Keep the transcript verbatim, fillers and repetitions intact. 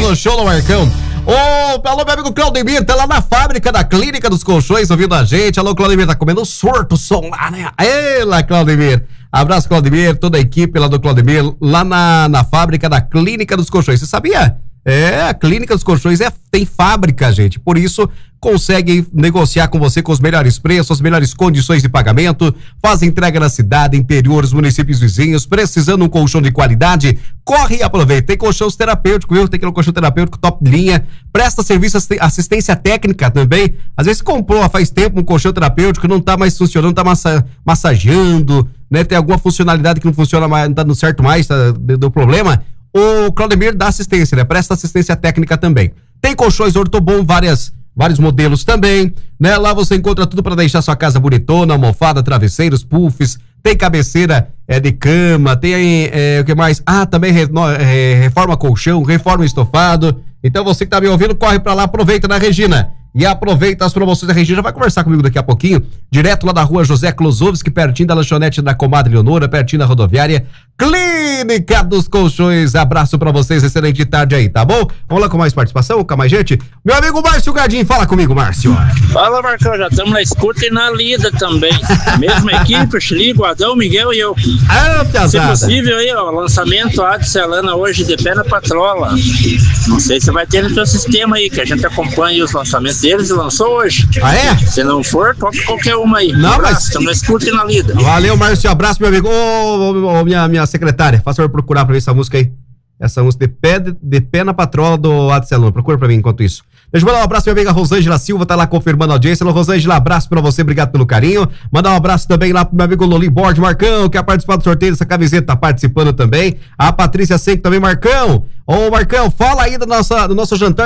no show do Marcão. Ô, alô, meu amigo Claudemir, tá lá na fábrica da Clínica dos Colchões ouvindo a gente. Alô, Claudemir, tá comendo sorto, som lá, né? Ela, Claudemir. Abraço, Claudemir, toda a equipe lá do Claudemir, lá na, na fábrica da Clínica dos Colchões. Você sabia? É, a Clínica dos Colchões é, tem fábrica, gente. Por isso, consegue negociar com você com os melhores preços, as melhores condições de pagamento, faz entrega na cidade, interiores, municípios vizinhos. Precisando de um colchão de qualidade, corre e aproveita. Tem colchões terapêuticos, viu? Tem aquele colchão terapêutico top de linha. Presta serviço, assistência técnica também. Às vezes comprou há faz tempo um colchão terapêutico, não tá mais funcionando, tá massa, massageando, né? Tem alguma funcionalidade que não funciona mais, não tá dando certo mais, tá, deu problema. O Claudemir dá assistência, né? Presta assistência técnica também. Tem colchões Ortobon, várias, vários modelos também, né? Lá você encontra tudo para deixar sua casa bonitona, almofada, travesseiros, puffs, tem cabeceira é, de cama, tem é, o que mais? Ah, também re, no, é, reforma colchão, reforma estofado. Então você que tá me ouvindo, corre para lá, aproveita na Regina. E aproveita as promoções da Regina, vai conversar comigo daqui a pouquinho, direto lá da rua José Klosowski, pertinho da lanchonete da comadre Leonora, pertinho da rodoviária, Clínica dos Colchões. Abraço pra vocês, excelente tarde aí, tá bom? Vamos lá com mais participação, com mais gente. Meu amigo Márcio Gadinho, fala comigo, Márcio. Fala, Marcão, já estamos na escuta e na lida também. Mesma equipe, Chiligo, Adão, Miguel e eu. Ah, piazada. Se possível aí, ó, lançamento Adcelana hoje de pé na patrola. Não sei se vai ter no seu sistema aí, que a gente acompanha os lançamentos deles e lançou hoje. Ah, é? Se não for, toca qualquer uma aí. Não, um mas... Estamos na escuta e na lida. Valeu, Márcio, abraço, meu amigo. Ô, ô, ô, minha, minha secretária, faça eu procurar pra ver essa música aí. Essa música de pé, de, de pé na patrola do Adcelana. Procura pra mim enquanto isso. Deixa eu mandar um abraço pra minha amiga Rosângela Silva, tá lá confirmando a audiência. Alô, Rosângela, abraço pra você, obrigado pelo carinho. Mandar um abraço também lá pro meu amigo Lolim Borges, Marcão, que quer participar do sorteio dessa camiseta, tá participando também. A Patrícia Seco também, Marcão. Ô, Marcão, fala aí do nosso, do nosso jantar